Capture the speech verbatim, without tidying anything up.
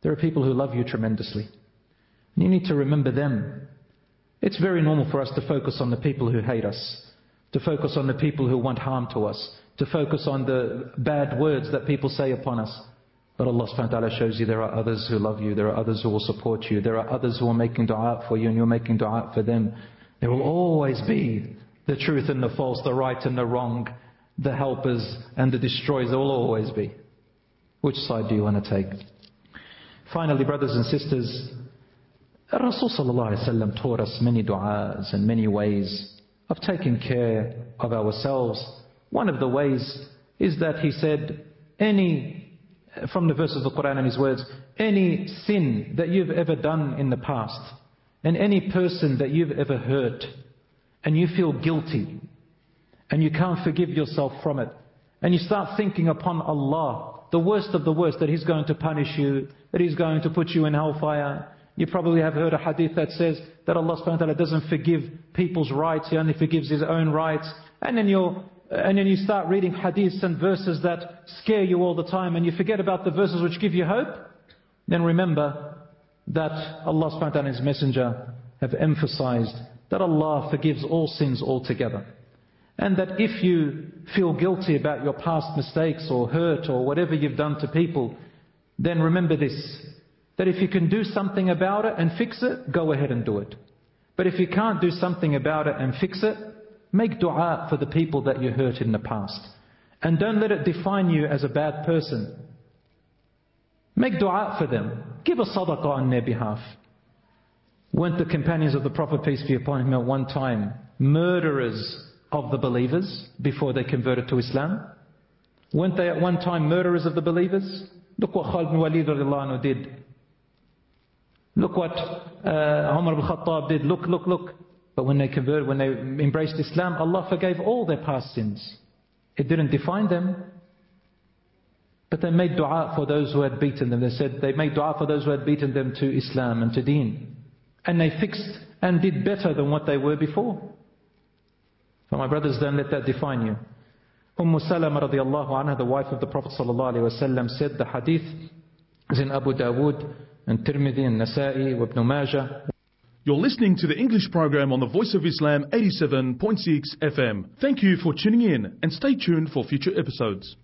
There are people who love you tremendously. You need to remember them. It's very normal for us to focus on the people who hate us, to focus on the people who want harm to us, to focus on the bad words that people say upon us. But Allah subhanahu wa ta'ala shows you there are others who love you, there are others who will support you, there are others who are making dua for you and you're making dua for them. There will always be the truth and the false, the right and the wrong, the helpers and the destroyers. There will always be. Which side do you want to take? Finally, brothers and sisters, Rasul sallallahu alaihi wasallam taught us many du'as and many ways of taking care of ourselves. One of the ways is that he said, any, from the verses of the Quran and his words, any sin that you've ever done in the past, and any person that you've ever hurt, and you feel guilty, and you can't forgive yourself from it, and you start thinking upon Allah, the worst of the worst, that He's going to punish you, that He's going to put you in hellfire. You probably have heard a hadith that says that Allah subhanahu wa ta'ala doesn't forgive people's rights, He only forgives His own rights. And then you're And then you start reading hadiths and verses that scare you all the time, and you forget about the verses which give you hope. Then remember that Allah subhanahu wa ta'ala and His Messenger have emphasized that Allah forgives all sins altogether. And that if you feel guilty about your past mistakes or hurt or whatever you've done to people, then remember this, that if you can do something about it and fix it, go ahead and do it. But if you can't do something about it and fix it, make dua for the people that you hurt in the past. And don't let it define you as a bad person. Make dua for them. Give a sadaqah on their behalf. Weren't the companions of the Prophet, peace be upon him, at one time murderers of the believers before they converted to Islam? Weren't they at one time murderers of the believers? Look what Khalid bin Walid radiallahu anhu did. Look what uh, Umar ibn Khattab did. Look, look, look. But when they converted, when they embraced Islam, Allah forgave all their past sins. It didn't define them. But they made dua for those who had beaten them. They said they made dua for those who had beaten them to Islam and to Deen. And they fixed and did better than what they were before. So my brothers, don't let that define you. Umm Salama radiallahu anha, the wife of the Prophet sallallahu alaihi wasallam, said, the hadith is in Abu Dawood and Tirmidhi and Nasa'i and Ibn Majah. You're listening to the English program on the Voice of Islam eighty-seven point six F M. Thank you for tuning in and stay tuned for future episodes.